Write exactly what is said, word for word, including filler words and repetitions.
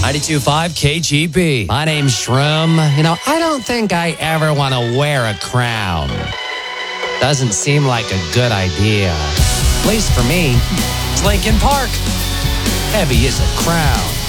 ninety-two point five K G B. My name's Shroom. You know, I don't think I ever want to wear a crown. Doesn't seem like a good idea. At least for me. It's Lincoln Park. Heavy is a crown.